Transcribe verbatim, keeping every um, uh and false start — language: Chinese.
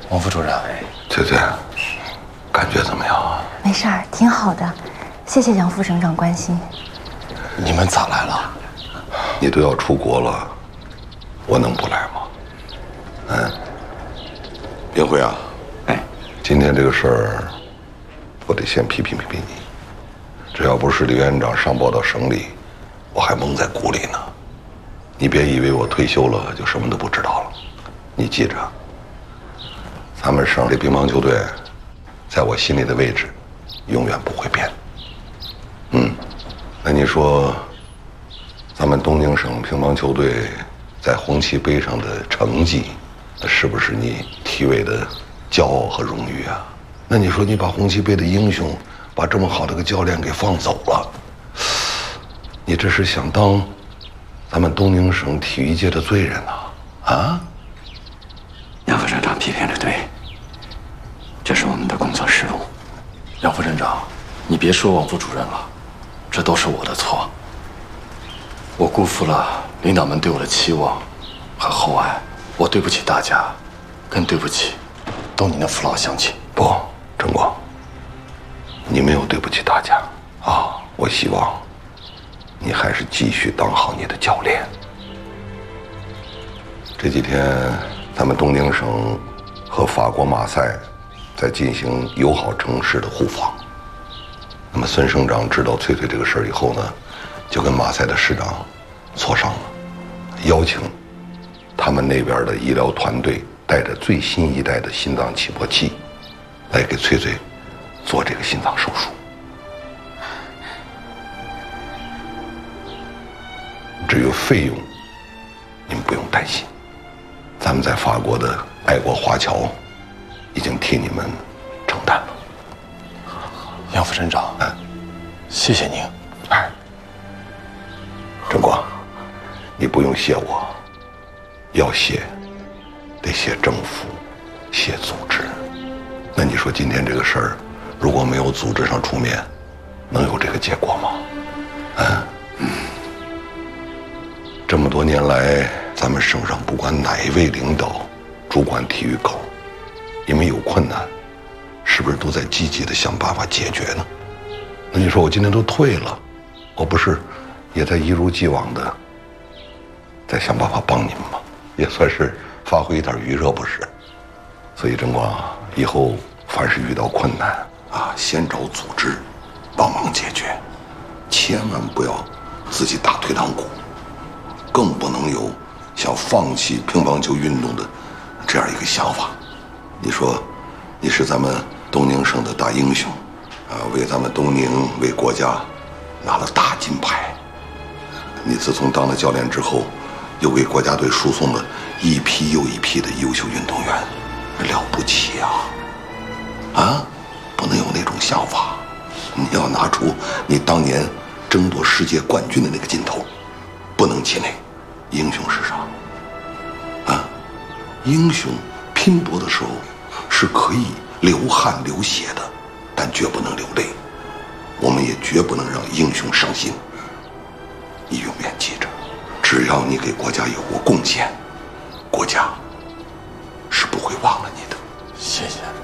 王副主任， 翠翠，感觉怎么样啊？ 没事儿，挺好的，谢谢杨副省长关心。 你们咋来了？ 你都要出国了，我能不来吗？嗯，林辉啊，哎，今天这个事儿，我得先批评批评你。这要不是李院长上报到省里，我还蒙在鼓里呢。你别以为我退休了就什么都不知道了。你记着，咱们省里乒乓球队，在我心里的位置，永远不会变。嗯，那你说，咱们东宁省乒乓球队在红旗杯上的成绩，那是不是你体委的骄傲和荣誉啊？那你说你把红旗杯的英雄，把这么好的个教练给放走了，你这是想当咱们东宁省体育界的罪人呐？啊？ 杨副省长批评的对，这是我们的工作失误。 杨副省长，你别说王副主任了，这都是我的错。我辜负了领导们对我的期望和厚爱，我对不起大家，更对不起东宁的父老乡亲。 不，陈光，你没有对不起大家啊！我希望你还是继续当好你的教练。这几天，咱们东宁省和法国马赛在进行友好城市的互访。那么孙省长知道翠翠这个事儿以后呢，就跟马赛的市长磋商了，邀请他们那边的医疗团队带着最新一代的心脏起搏器，来给翠翠做这个心脏手术。至于费用，你们不用担心，咱们在法国的爱国华侨已经替你们承担了。 杨副省长，嗯，谢谢您。 哎，陈光，你不用谢我，要谢得谢政府，谢组织。那你说今天这个事儿，如果没有组织上出面，能有这个结果吗？嗯。这么多年来，咱们省上不管哪一位领导主管体育口，因为有困难，是不是都在积极的想办法解决呢？那你说我今天都退了，我不是也在一如既往的在想办法帮你们吗？也算是发挥一点余热，不是？所以郑光，以后凡是遇到困难啊，先找组织帮忙解决，千万不要自己打退堂鼓。更不能有想放弃乒乓球运动的这样一个想法。你说，你是咱们东宁省的大英雄，啊，为咱们东宁、为国家拿了大金牌。你自从当了教练之后，又给国家队输送了一批又一批的优秀运动员，了不起啊！啊，不能有那种想法，你要拿出你当年争夺世界冠军的那个劲头，不能气馁。英雄是啥？啊，英雄拼搏的时候是可以流汗流血的，但绝不能流泪。我们也绝不能让英雄伤心。你永远记着，只要你给国家有过贡献，国家是不会忘了你的。 谢谢。